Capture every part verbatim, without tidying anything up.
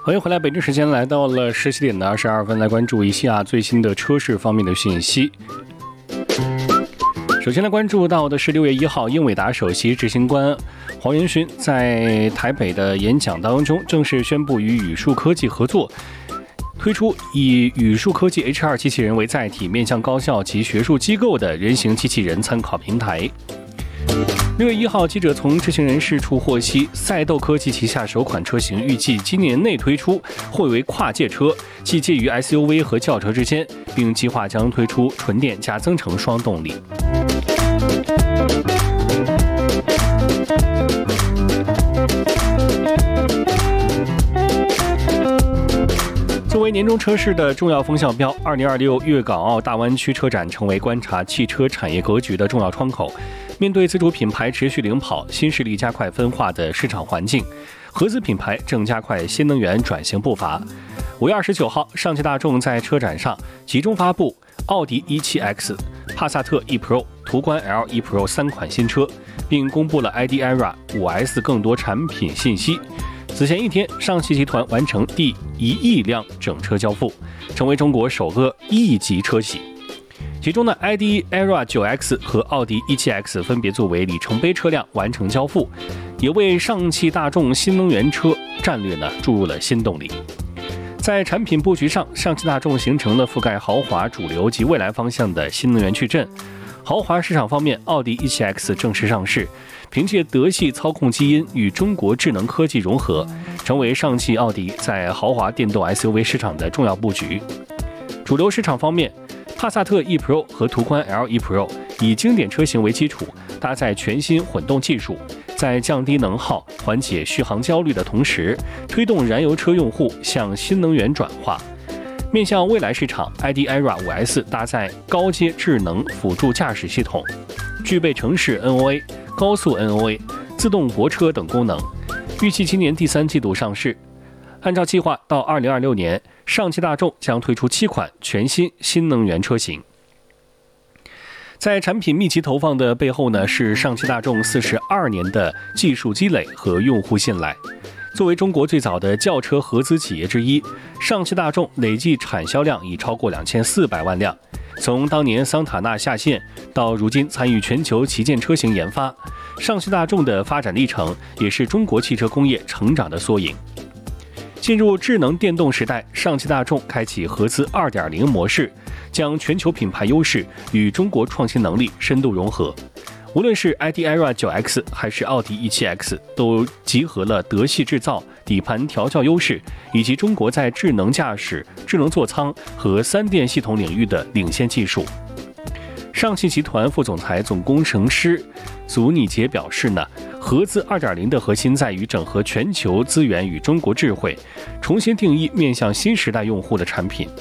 欢迎回来，北京时间来到了十七点的二十二分，来关注一下最新的车市方面的信息。首先来关注到的是六月一号，英伟达首席执行官黄仁勋在台北的演讲当中，正式宣布与宇树科技合作，推出以宇树科技 H 二 机器人为载体，面向高校及学术机构的人形机器人参考平台。六月一号，记者从知情人士处获悉，赛斗科技旗下首款车型预计今年内推出，会为跨界车，即介于 S U V 和轿车之间，并计划将推出纯电加增程双动力。作为年终车市的重要风向标，二零二六粤港澳大湾区车展成为观察汽车产业格局的重要窗口。面对自主品牌持续领跑、新势力加快分化的市场环境，合资品牌正加快新能源转型步伐。五月二十九号，上汽大众在车展上集中发布奥迪 E 七 X、帕萨特 E Pro、途观 L E Pro 三款新车，并公布了 I D ERA 五 S 更多产品信息。此前一天，上汽集团完成第一亿辆整车交付，成为中国首个亿级车企。其中呢 ，I D ERA 九 X 和奥迪 E 七 X 分别作为里程碑车辆完成交付，也为上汽大众新能源车战略呢注入了新动力。在产品布局上，上汽大众形成了覆盖豪华、主流及未来方向的新能源矩阵。豪华市场方面，奥迪 E 七 X 正式上市，凭借德系操控基因与中国智能科技融合，成为上汽奥迪在豪华电动 S U V 市场的重要布局。主流市场方面，帕萨特 E Pro 和途观 L E Pro 以经典车型为基础，搭载全新混动技术，在降低能耗、缓解续航焦虑的同时，推动燃油车用户向新能源转化。面向未来市场 ，I D ERA 五 S 搭载高阶智能辅助驾驶系统，具备城市 N O A、高速 N O A、自动泊车等功能，预计今年第三季度上市。按照计划，到二零二六年，上汽大众将推出七款全新新能源车型。在产品密集投放的背后呢，是上汽大众四十二年的技术积累和用户信赖。作为中国最早的轿车合资企业之一，上汽大众累计产销量已超过两千四百万辆。从当年桑塔纳下线到如今参与全球旗舰车型研发，上汽大众的发展历程也是中国汽车工业成长的缩影。进入智能电动时代，上汽大众开启合资 二点零 模式，将全球品牌优势与中国创新能力深度融合。无论是 I D ERA 九 X 还是奥迪 E 七 X， 都集合了德系制造、底盘调教优势，以及中国在智能驾驶、智能座舱和三电系统领域的领先技术。上汽集团副总裁、总工程师祖拟杰表示呢，合资 二点零 的核心在于整合全球资源与中国智慧，重新定义面向新时代用户的产品。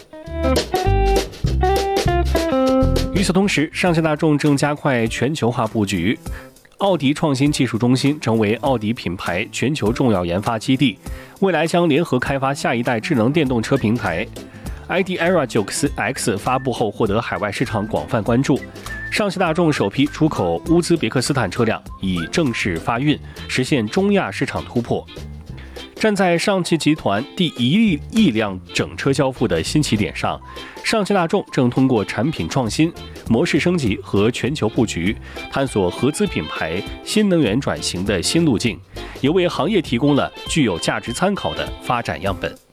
与此同时，上汽大众正加快全球化布局，奥迪创新技术中心成为奥迪品牌全球重要研发基地，未来将联合开发下一代智能电动车平台。I D ERA 九 X 发布后获得海外市场广泛关注，上汽大众首批出口乌兹别克斯坦车辆已正式发运，实现中亚市场突破。站在上汽集团第一亿辆整车交付的新起点上，上汽大众正通过产品创新、模式升级和全球布局，探索合资品牌新能源转型的新路径，也为行业提供了具有价值参考的发展样本。